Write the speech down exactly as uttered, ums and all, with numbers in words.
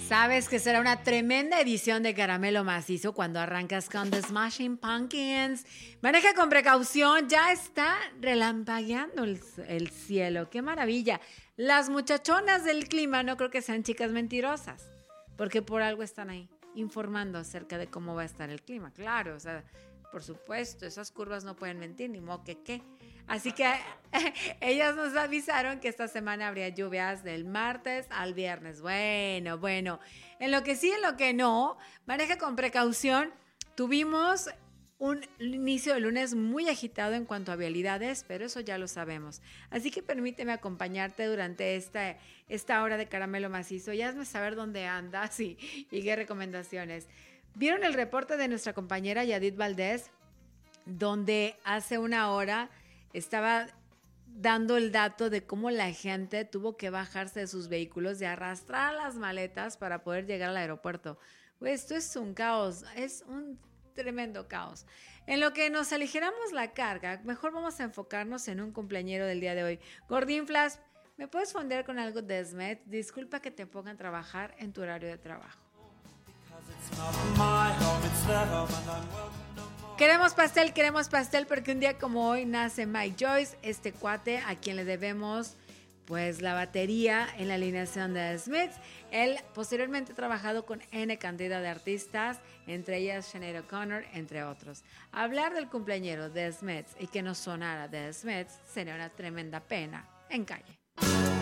Sabes que será una tremenda edición de Caramelo Macizo cuando arrancas con The Smashing Pumpkins. Maneja con precaución, ya está relampagueando el, el cielo. ¡Qué maravilla! Las muchachonas del clima no creo que sean chicas mentirosas, porque por algo están ahí, informando acerca de cómo va a estar el clima. Claro, o sea, por supuesto, esas curvas no pueden mentir, ni modo que qué. Así que ellas nos avisaron que esta semana habría lluvias del martes al viernes. Bueno, bueno. En lo que sí, en lo que no, maneja con precaución. Tuvimos un inicio de lunes muy agitado en cuanto a vialidades, pero eso ya lo sabemos. Así que permíteme acompañarte durante esta, esta hora de Caramelo Macizo y hazme saber dónde andas y, y qué recomendaciones. ¿Vieron el reporte de nuestra compañera Yadid Valdés? Donde hace una hora estaba dando el dato de cómo la gente tuvo que bajarse de sus vehículos y arrastrar las maletas para poder llegar al aeropuerto. Pues esto es un caos, es un tremendo caos. En lo que nos aligeramos la carga, mejor vamos a enfocarnos en un cumpleañero del día de hoy. Gordinflas, ¿me puedes fondear con algo de Smet? Disculpa que te pongan a trabajar en tu horario de trabajo. Queremos pastel, queremos pastel porque un día como hoy nace Mike Joyce, este cuate a quien le debemos pues la batería en la alineación de The Smiths. Él posteriormente ha trabajado con N cantidad de artistas, entre ellas Sinead O'Connor, entre otros. Hablar del cumpleañero de The Smiths y que no sonara The Smiths sería una tremenda pena en calle.